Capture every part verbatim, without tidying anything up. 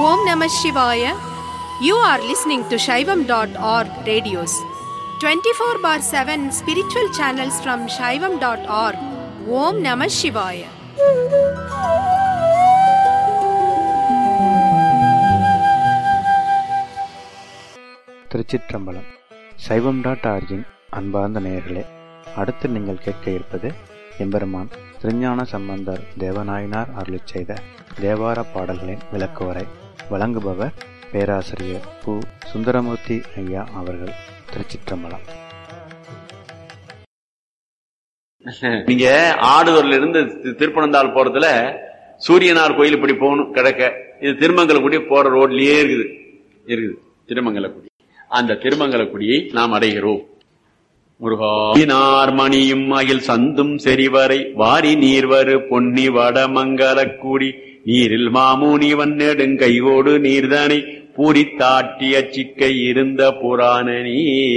Om Namah Shivaya. You are listening to Shaivam dot org radios. twenty-four bar seven spiritual channels from Shaivam dot org. Om Namah Shivaya. திருச்சிற்றம்பலம். சைவம் dot origin அன்பார்ந்த நேயர்களே, அடுத்து நீங்கள் கேட்க இருப்பது எம்பெருமான் திருஞான சம்பந்தர் தேவநாயனார் அருளிச் செய்த தேவார பாடல்களின் விளக்குவரை. வழங்குபவர் பேராசிரியர் பு. சுந்தரமூர்த்தி ஐயா அவர்கள். திருச்சிற்றம்பலம். நீங்க ஆடுதூர்ல இருந்து திருப்பனந்தாள் போறதுல சூரியனார் கோயில் இப்படி போகணும் கிடக்க, இது திருமங்கலக்குடி போற ரோட்லயே இருக்குது இருக்குது திருமங்கலக்குடி. அந்த திருமங்கலக்குடியை நாம் அடைகிறோம். முருகார் மணியும் அகில் சந்தும் செறிவரை வாரி நீர்வரு பொன்னி வடமங்கலக்கூடி நீரில் மாமுனி வன்னெடுங் கைகோடு நீர்தனை பூரித்தாட்டிய சிக்கை இருந்த புராணனே.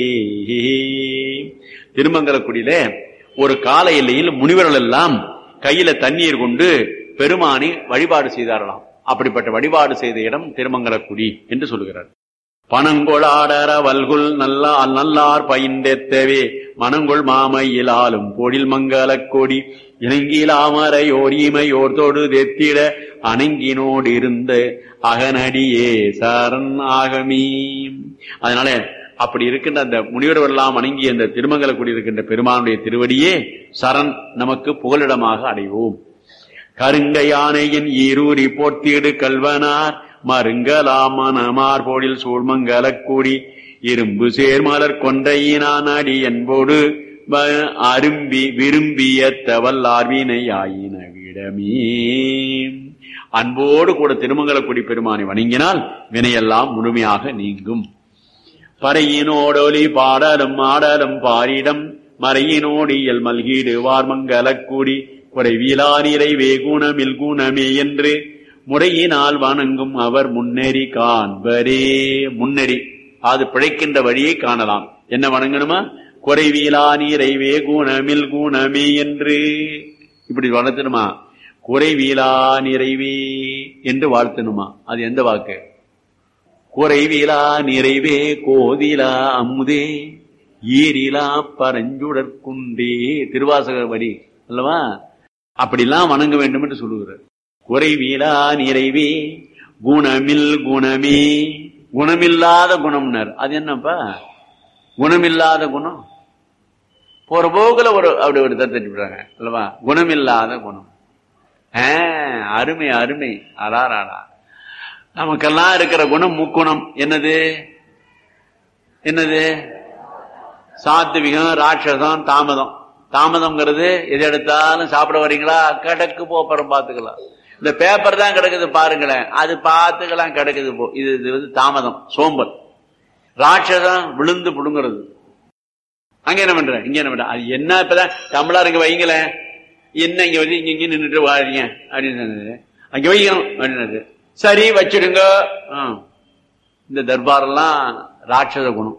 திருமங்கலக்குடியில ஒரு கால எல்லையில் முனிவர்கள் எல்லாம் கையில தண்ணீர் கொண்டு பெருமானை வழிபாடு செய்தாரலாம். அப்படிப்பட்ட வழிபாடு செய்த இடம் திருமங்கலக்குடி என்று சொல்லுகிறார். பனங்கொளாடர வல்குல் நல்லா நல்லார் பயின்றெத்தவே மனங்கொள் மாமையிலாலும் பொழில் மங்கலக் கொடி இணங்கிலாமரையோர் ஈமையோர் தொடு தெத்திட அணங்கினோடு இருந்த அகனடியே சரண் ஆகமீ. அதனால அப்படி இருக்கின்ற அந்த முனிவர்களெல்லாம் வணங்கி அந்த திருமங்கலக்குடி இருக்கின்ற பெருமானுடைய திருவடியே சரண், நமக்கு புகலிடமாக அடைவோம். கருங்க யானையின் ஈரூரி போட்டிடு கல்வனார் மருங்கலாம் மனமார் போடில் சூழ்மங்கலக்கூடி இரும்பு சேர்மலர் கொன்றையினான் அடி என்போடு அரும்பி விரும்பிய தவல்லார்வினை ஆயின விடமே. அன்போடு கூட திருமங்கலக்குடி பெருமானை வணங்கினால் வினையெல்லாம் முழுமையாக நீங்கும். பறையினோடொலி பாடலும் ஆடலும் பாரிடம் மறையினோடியல் மல்கீடு வார்மங்கலக்கூடி குறைவிலா நிறைவே குணமில் குணமே என்று முறையினால் வணங்கும் அவர் முன்னேறி காண்பரே. முன்னேறி அது பிழைக்கின்ற வழியை காணலாம். என்ன வணங்கணுமா? குறைவிலா நிறைவே குணமில் குணமே என்று இப்படி வளர்த்தணுமா? குறைவிலா நிறைவே என்று வாழ்த்தணுமா? அது எந்த வாக்கு? குறைவிலா நிறைவே கோதிலா அமுதே ஈரிலா பரஞ்சுடற்குண்டே. திருவாசக வரி அல்லவா? அப்படிலாம் வணங்க வேண்டும் என்று சொல்லுகிறார். குறைவிலா நிறைவே குணமில் குணமே. குணமில்லாத குணம்னர் அது என்னப்பா? குணமில்லாத குணம் போற போக்குல ஒரு அப்படி ஒரு தட்டி விடுறாங்க அல்லவா? குணமில்லாத குணம். ஆஹ் அருமை அருமை. அடாராடா, நமக்கெல்லாம் இருக்கிற குணம் முக்குணம். என்னது என்னது? சாத்விகம், ராட்சசம், தாமதம். தாமதம்ங்கிறது எது எடுத்தாலும் சாப்பிட வரீங்களா, கிடக்கு போறோம் பாத்துக்கலாம். இந்த பேப்பர் தான் கிடக்குது பாருங்களேன், அது பார்த்துக்கலாம் கிடக்குது போ. இது வந்து தாமதம், சோம்பல். ராட்சசம் விழுந்து புடுங்கிறது. அங்க என்ன பண்ற, இங்க என்ன பண்ற? அது என்ன? இப்பதான் தமிழா இங்க வைங்களேன், என்ன இங்க வந்து இங்க இங்க நின்றுட்டு வாழீங்க அப்படின்னு அங்க வைக்கணும் அப்படின்னு. சரி வச்சிடுங்க. இந்த தர்பாரெல்லாம் ராட்சச குணம்.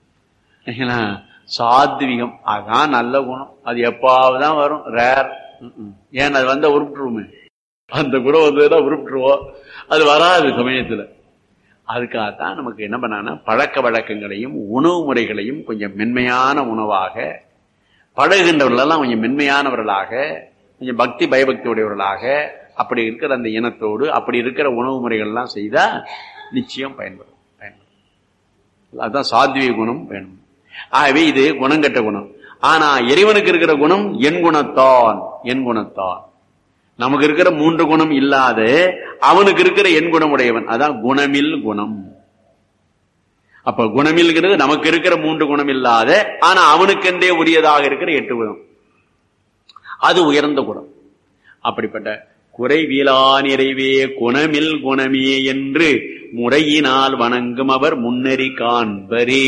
சாத்விகம் அதான் நல்ல குணம். அது எப்பாவதுதான் வரும், ரேர். ஏன் அது வந்தா உருப்பிட்டுருவோமே, அந்த குணம் வந்ததுதான் உருப்பிட்டுருவோம். அது வராது சமயத்துல. அதுக்காகத்தான் நமக்கு என்ன பண்ணாங்கன்னா பழக்க வழக்கங்களையும் உணவு முறைகளையும் கொஞ்சம் மென்மையான உணவாக, பழகுகின்றவர்களெல்லாம் கொஞ்சம் மென்மையானவர்களாக, கொஞ்சம் பக்தி பயபக்தி உடையவர்களாக, அப்படி இருக்கிற அந்த இனத்தோடு அப்படி இருக்கிற உணவு முறைகள்லாம் செய்தா நிச்சயம் பயன்படும் பயன்படும் அதுதான் சாத்விக குணம் வேணும். ஆகவே இது குணம் கெட்ட குணம். ஆனா இறைவனுக்கு இருக்கிற குணம் என் குணத்தான். என் குணத்தான் நமக்கு இருக்கிற மூன்று குணம் இல்லாத அவனுக்கு இருக்கிற என் குணம் உடையவன். அதான் குணமில் குணம். அப்ப குணமில்கிறது நமக்கு இருக்கிற மூன்று குணம் இல்லாத, ஆனா அவனுக்கென்றே உரியதாக இருக்கிற எட்டு குணம். அது உயர்ந்த குணம். அப்படிப்பட்ட குறைவிலா நிறைவே குணமில் குணமே என்று முறையினால் வணங்கும் அவர் முன்னேறி காண்பரே.